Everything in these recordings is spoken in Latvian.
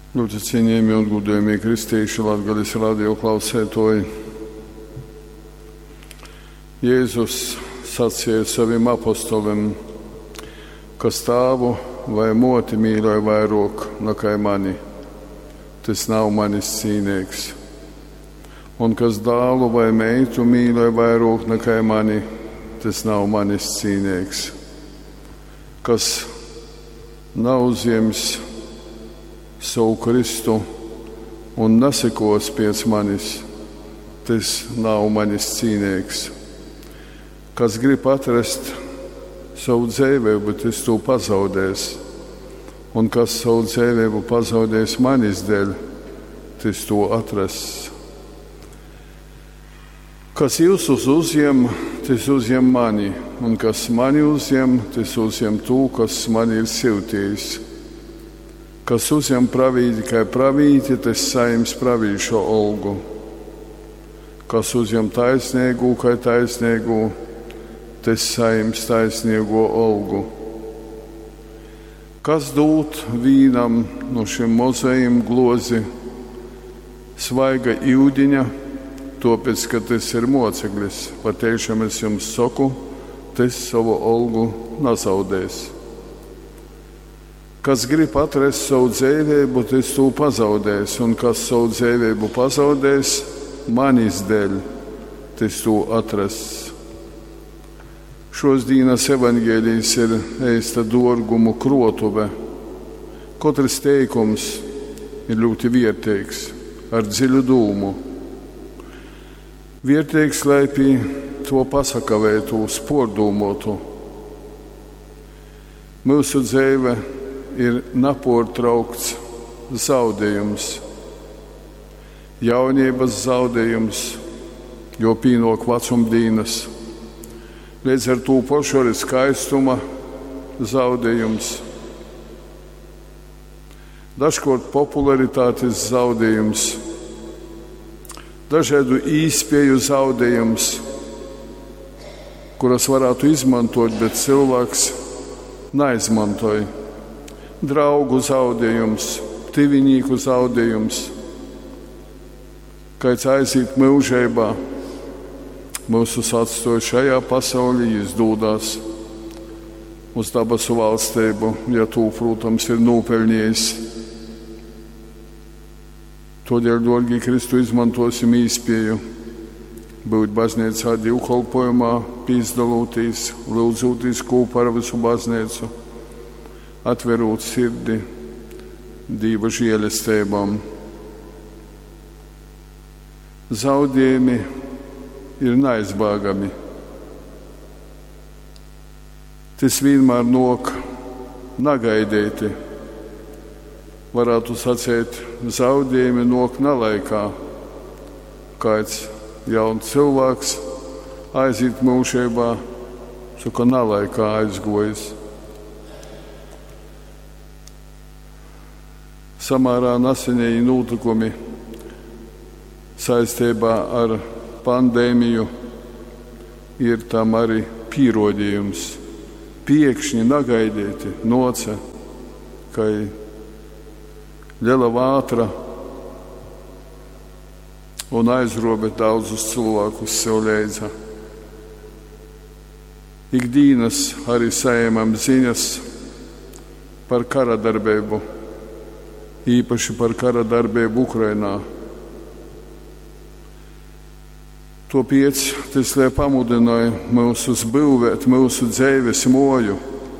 Ļoti cienījami un godējamie kristieši, Latgales radio klausētoji. Jēzus sacīja saviem apostoliem, kas tēvu vai moti mīlēja vairāk nekā mani, tas nav manis cienīgs. Un kas dēlu vai meitu mīlēja vairāk nekā mani, tas nav manis cienīgs. Kas nav uzņēmis savu Kristu un nesekos pēc manis, tas nav manis cienīgs. Kas grib atrast savu dzīvību, tas to pazaudēs, un kas savu dzīvību pazaudēs manis dēļ, tas to atrast. Kas jūs uzņem, tas uzņem mani, un kas mani uzņem, tas uzņem to, kas man ir siltījis. Kas uzņem pravīti kā pravīti, tas saņems pravīšo algu. Kas uzņem taisnīgu kā taisnīgu, tas saņems taisnīgo algu. Kas dod vīnam no šiem mozējiem glozi svaiga ūdeņa, tāpēc, ka tas ir moceklis, patiešām es jums saku, tas savu algu nezaudēs. Kas grib atrast savu dzīvību, tas to pazaudēs, un kas savu dzīvību pazaudēs, manis dēļ, tas to atrast. Šos dienas evaņģēlijs ir ēsta dārgumu krotuve. Katrs teikums ir ļoti vērtīgs, ar dziļu dūmu. Vērtīgs, lai pie to pasakavētu, spordūmotu. Mūsu dzīve ir nepārtraukts zaudējums, jaunības zaudējums, jo pienāk vecumdienas. Līdz ar to pašu arī skaistuma zaudējums, dažkārt popularitātes zaudējums, dažādu īspēju zaudējums, kuras varētu izmantot, bet cilvēks neizmantoja. Draugu zaudējums, tuvinieku zaudējums, kāds aiziet mūžībā, mūsu atstāja šajā pasaulē, izdodās uz dabasu valstību, ja to, protams, ir nopelnījis. Tādēļ, dārgie Kristu, izmantosim īspēju, būt baznīcā divkalpojumā, pīzdalūtīs, lūdzoties kopā ar visu baznīcu, atverot sirdi Dieva žēlestībām. Zaudējumi ir neizbēgami. Tas vienmēr nāk negaidīti. Varētu sacīt, zaudējumi nāk nelaikā. Kāds jauns cilvēks aiziet mūžībā, saka, nelaikā aizgojis. Samērā nesenēji notikumi saistībā ar pandēmiju ir tam arī pierādījums. Pēkšņi negaidīti noca, ka liela vātra un aizrobe daudzus cilvēkus sev leidza. Ikdienas arī saņemam ziņas par kara darbību, īpaši par kara darbību Ukrainā. Tāpēc tas lai pamudināja mūs uzbūvēt mūsu dzīves moju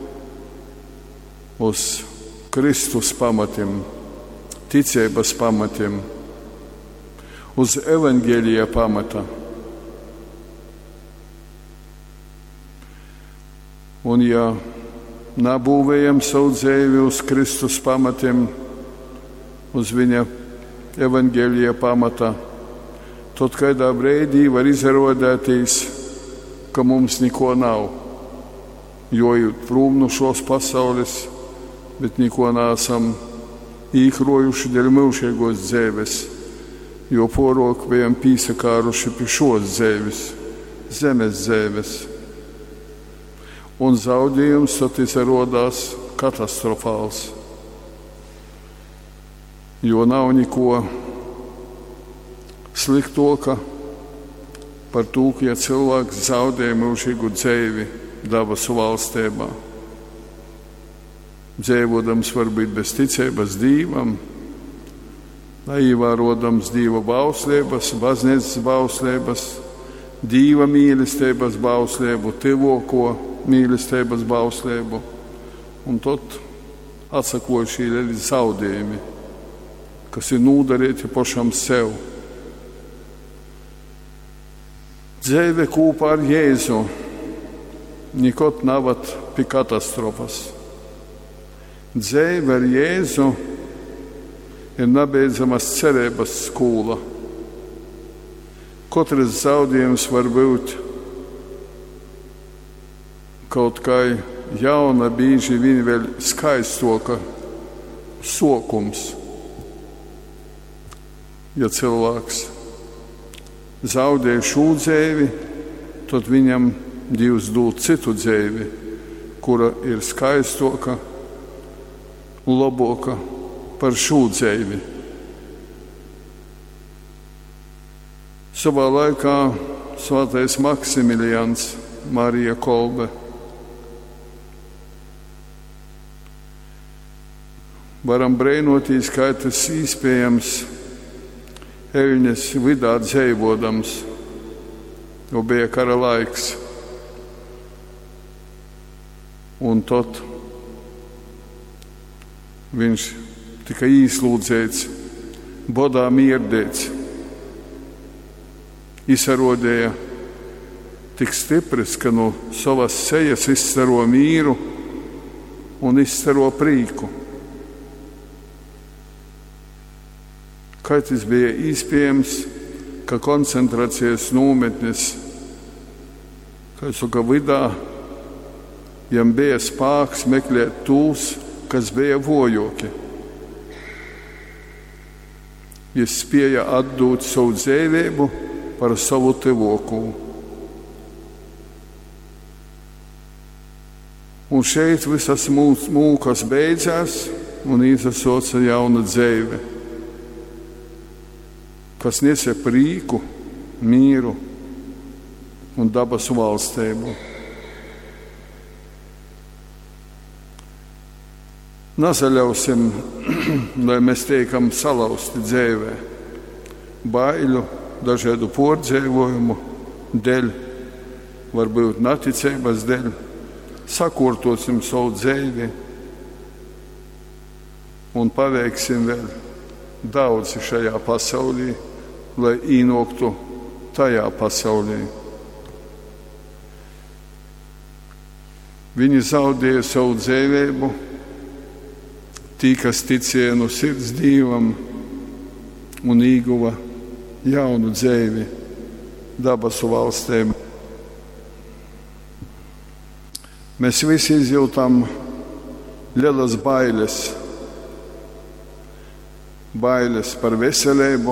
uz Kristus pamatiem, ticības pamatiem, uz evaņģēlija pamata. Un ja nebūvējam savu dzīvi uz Kristus pamatiem, uz viņa evaņģēlija pamata, tad kādā brīdī var izrādīties, ka mums neko nav, jo ir prom no šos pasaules, bet neko neesam īkrojuši dēļ mūžīgos dzīves, jo porok bijām pīsakāruši pie šos dzīves, zemes dzīves. Un zaudējums tad izrādās katastrofāls. jo nav neko sliktāka par to, ja cilvēks zaudē mūžīgu dzīvi debesu valstībā. Dzīvodams varbūt bez ticības Dievam, neievērojams Dieva bauslības, baznīcas bauslības, Dieva mīlestības bauslību, tuvāko mīlestības bauslību, un tad atsakošie ir zaudējumi, kas ir nodarīti pašam sev. Dzīve kopā ar Jēzu nekad nav pie katastrofas. Dzīve ar Jēzu ir nebeidzamas cerības skola. Katrs zaudējums var būt kaut kā jauna, bieži vien vēl skaistoka sokums. Ja cilvēks zaudē šo dzīvi, tad viņam Dievs dod citu dzīvi, kura ir skaistoka un labāka par šo dzīvi. Savā laikā svētais Maksimiljans, Marija Kolbe, varam brēnoties, kā tas iespējams Eļņas vidā dzīvodams, jo bija kara laiks. Un tad viņš tika īslūdzēts, bodā mierdēts. Izsarodēja tik stiprs, ka no savas sejas izstaro mīru un izstaro prīku. Kā tas bija iespējams, ka koncentrācijas nometnes, kā saka, vidā, jam bija spēks meklēt tūs, kas bija vojoki. Viņš spēja atdot savu dzīvību par savu tuvāko. Un šeit visas mūkas beidzās un izsauca jauna dzīve, kas nesa prīku, mīru un dabas valstību. Nezaļausim, lai mēs tiekam salauzti dzīvē, baiļu, dažādu pārdzīvojumu dēļ, varbūt neticības dēļ, sakārtosim savu dzīvi un paveiksim vēl daudzi šajā pasaulī, lai ienāktu tajā pasaulī. Viņi zaudēja savu dzīvību, tī, kas ticēja no sirds Dievam un ieguva jaunu dzīvi dabasu valstīm. Mēs visi izjūtam lielas bailes. Bailes par veselību,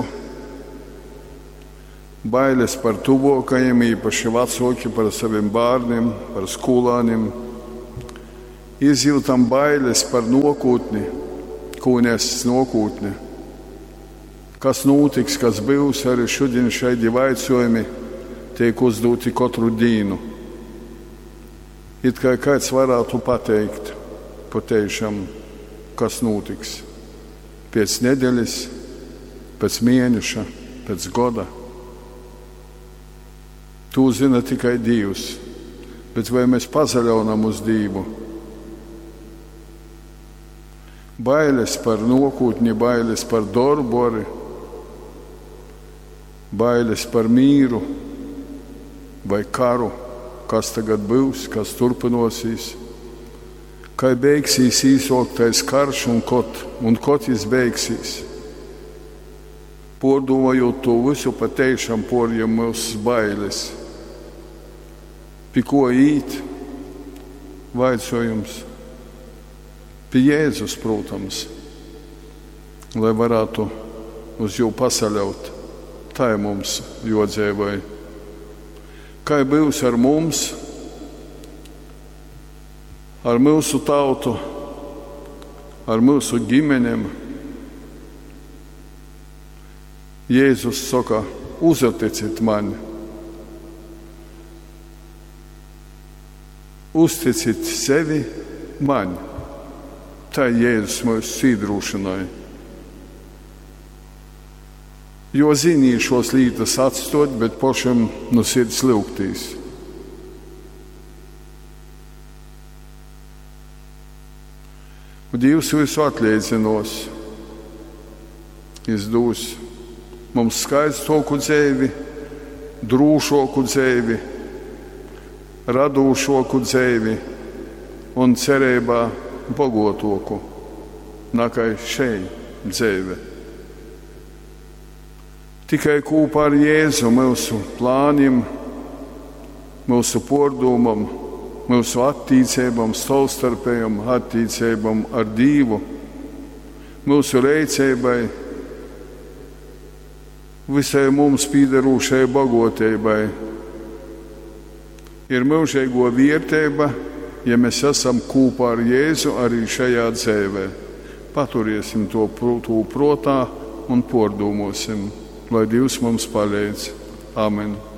bailes par tuvākajiem, īpaši vecāki, par saviem bērniem, par skolāniem. Izjūtam bailes par nākotni, kūnes nākotni. Kas notiks, kas būs, arī šodien šādi jautājumi tiek uzdoti katru dienu. It kā kāds varētu pateikt, patiešām, kas notiks. Pēc nedēļas, pēc mēneša, pēc gada. To zina tikai Dievs, bet vai mēs pazaļaunam uz Dievu? Bailes par nākotni, bailes par darbu, bailes par mīru vai karu, kas tagad būs, kas turpinosies. Kā beigsies īsāktais karš un kad jis beigsies. Pārdomājot to visu, patiešām pārjām mūsu bailes. Pie ko īt? Vaicājums. Pie Jēzus, protams, lai varētu uz jau pasaļaut. Tā ir mums jodzīvoja. Kā būs ar mums? Ar mūsu tautu, ar mūsu ģimenēm, Jēzus saka, uzticit man. Uzticit sevi man. Tā ir Jēzus mūsu sīdrūšanai. Jo zinīju šos lītas atstot, bet pašam no sirds lūgtīs. Un Dievs visu atliecinos. Es dos mums skaistāku dzīvi, drūšāku dzīvi, radošāku dzīvi un cerībā bagātāku nekā šeit dzīve. Tikai kopā ar Jēzu mūsu plāniem, mūsu pārdomām, mūsu attīstībām, savstarpējām attīstībām ar Dievu, mūsu rīcībai, visai mums piederūšai bagātībai ir mūžīgo vērtība, ja mēs esam kopā ar Jēzu arī šajā dzīvē. Paturēsim to prātā un pārdomāsim, lai Dievs mums palīdz. Amen.